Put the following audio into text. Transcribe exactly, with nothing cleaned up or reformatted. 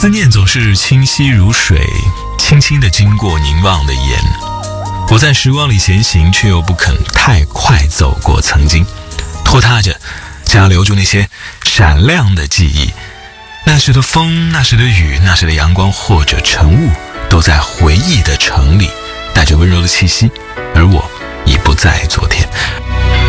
思念总是清晰如水，轻轻地经过凝望的眼。我在时光里前行，却又不肯太快走过曾经，拖沓着想要留住那些闪亮的记忆。那时的风，那时的雨，那时的阳光或者晨雾，都在回忆的城里带着温柔的气息，而我已不在昨天。